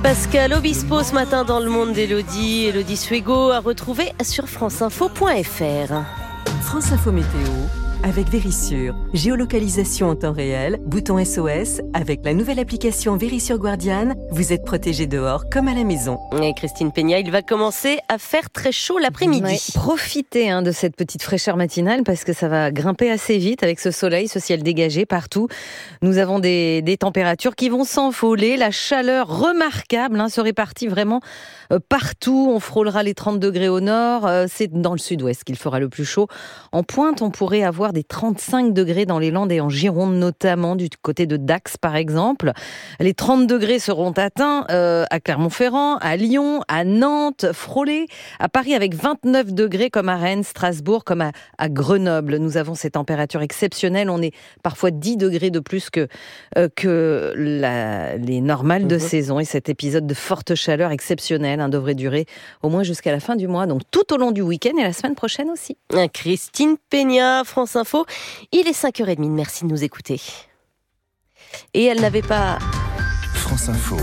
Pascal Obispo ce matin dans Le Monde d'Élodie. Élodie Suego à retrouver sur franceinfo.fr. France Info Météo avec Vérissure. Géolocalisation en temps réel, bouton SOS. Avec la nouvelle application Vérissure Guardian, vous êtes protégé dehors comme à la maison. Et Christine Peña, il va commencer à faire très chaud l'après-midi. Ouais, profitez de cette petite fraîcheur matinale parce que ça va grimper assez vite avec ce soleil, ce ciel dégagé partout. Nous avons des températures qui vont s'envoler. La chaleur remarquable se répartit vraiment partout. On frôlera les 30 degrés au nord. C'est dans le sud-ouest qu'il fera le plus chaud. En pointe, on pourrait avoir des 35 degrés dans les Landes et en Gironde, notamment du côté de Dax, par exemple. Les 30 degrés seront atteints à Clermont-Ferrand, à Lyon, à Nantes, frôlés, à Paris avec 29 degrés comme à Rennes, Strasbourg, comme à Grenoble. Nous avons ces températures exceptionnelles. On est parfois 10 degrés de plus que les normales de saison. Et cet épisode de forte chaleur exceptionnelle devrait durer au moins jusqu'à la fin du mois, donc tout au long du week-end et la semaine prochaine aussi. Christine Peña, France Info. Il est 5h30, merci de nous écouter. Et elle n'avait pas... France Info.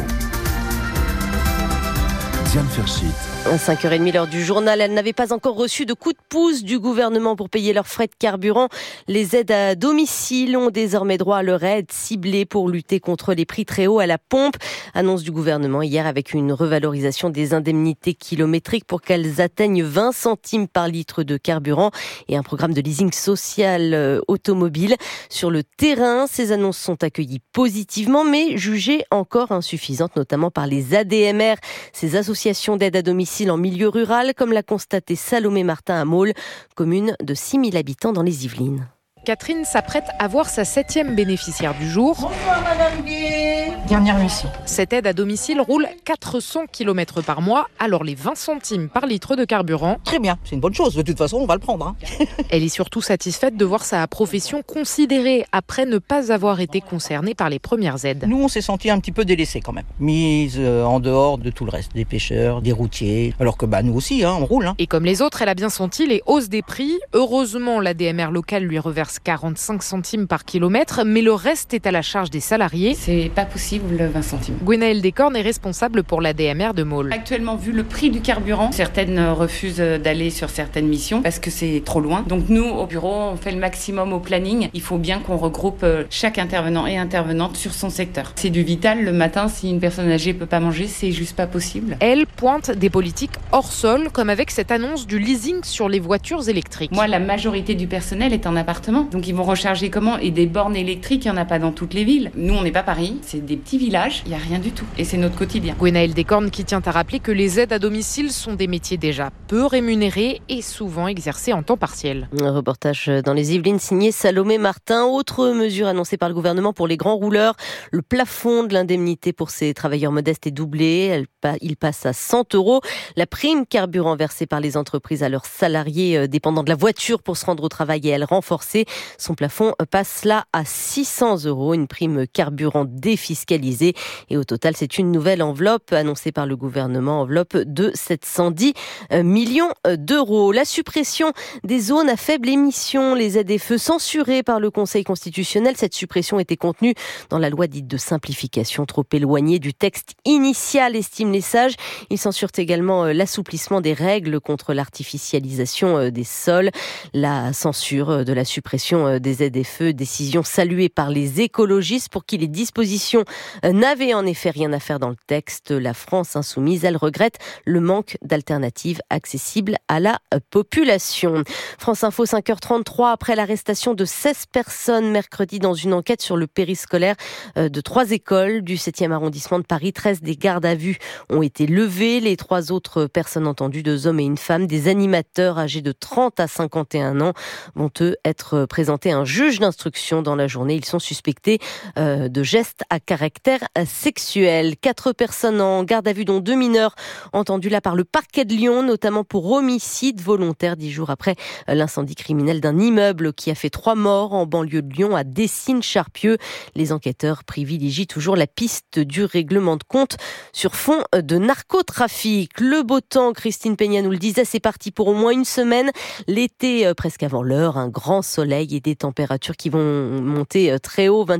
Diane Ferchit. 5h30, l'heure du journal. Elle n'avait pas encore reçu de coup de pouce du gouvernement pour payer leurs frais de carburant. Les aides à domicile ont désormais droit à leur aide ciblée pour lutter contre les prix très hauts à la pompe. Annonce du gouvernement hier avec une revalorisation des indemnités kilométriques pour qu'elles atteignent 20 centimes par litre de carburant et un programme de leasing social automobile. Sur le terrain, ces annonces sont accueillies positivement mais jugées encore insuffisantes, notamment par les ADMR, ces associations d'aide à domicile en milieu rural, comme l'a constaté Salomé Martin à Maule, commune de 6000 habitants dans les Yvelines. Catherine s'apprête à voir sa 7e bénéficiaire du jour. Bonsoir Madame Gué. Dernière mission. Cette aide à domicile roule 400 km par mois, alors les 20 centimes par litre de carburant. Très bien, c'est une bonne chose. De toute façon, on va le prendre. Elle est surtout satisfaite de voir sa profession considérée après ne pas avoir été concernée par les premières aides. Nous, on s'est sentis un petit peu délaissés quand même. Mise en dehors de tout le reste, des pêcheurs, des routiers. Alors que nous aussi, on roule. Et comme les autres, elle a bien senti les hausses des prix. Heureusement, la DMR locale lui reverse 45 centimes par kilomètre, mais le reste est à la charge des salariés. C'est pas possible, 20 centimes. Gwenaëlle Descornes est responsable pour la DMR de Maule. Actuellement, vu le prix du carburant, certaines refusent d'aller sur certaines missions parce que c'est trop loin. Donc nous, au bureau, on fait le maximum au planning. Il faut bien qu'on regroupe chaque intervenant et intervenante sur son secteur. C'est du vital. Le matin, si une personne âgée peut pas manger, c'est juste pas possible. Elle pointe des politiques hors sol, comme avec cette annonce du leasing sur les voitures électriques. Moi, la majorité du personnel est en appartement. Donc ils vont recharger comment ? Et des bornes électriques, il n'y en a pas dans toutes les villes. Nous, on n'est pas Paris, c'est des petits villages, il n'y a rien du tout. Et c'est notre quotidien. Gwenaëlle Descornes qui tient à rappeler que les aides à domicile sont des métiers déjà peu rémunérés et souvent exercés en temps partiel. Un reportage dans les Yvelines signé Salomé Martin. Autre mesure annoncée par le gouvernement pour les grands rouleurs, le plafond de l'indemnité pour ces travailleurs modestes est doublé. Il passe à 100 €. La prime carburant versée par les entreprises à leurs salariés dépendant de la voiture pour se rendre au travail est elle renforcée. Son plafond passe là à 600 €, une prime carburant défiscalisée. Et au total, c'est une nouvelle enveloppe annoncée par le gouvernement, enveloppe de 710 millions d'euros. La suppression des zones à faible émission, les ZFE censurées par le Conseil constitutionnel. Cette suppression était contenue dans la loi dite de simplification, trop éloignée du texte initial, estiment les sages. Ils censurent également l'assouplissement des règles contre l'artificialisation des sols. La censure de la suppression des ZFE, décision saluée par les écologistes pour qui les dispositions n'avaient en effet rien à faire dans le texte. La France insoumise, elle regrette le manque d'alternatives accessibles à la population. France Info 5h33, après l'arrestation de 16 personnes mercredi dans une enquête sur le périscolaire de 3 écoles du 7e arrondissement de Paris. 13 des gardes à vue ont été levés. Les 3 autres personnes entendues, 2 hommes et une femme, des animateurs âgés de 30 à 51 ans, vont eux être présentés à un juge d'instruction dans la journée. Ils sont suspectés de gestes à caractère sexuel. 4 personnes en garde à vue, dont 2 mineurs, entendus là par le parquet de Lyon, notamment pour homicide volontaire 10 jours après l'incendie criminel d'un immeuble qui a fait 3 morts en banlieue de Lyon à Dessines-Charpieu. Les enquêteurs privilégient toujours la piste du règlement de compte sur fond de narcotrafic. Le beau temps, Christine Peña nous le disait, c'est parti pour au moins une semaine. L'été presque avant l'heure, un grand soleil et des températures qui vont monter très haut,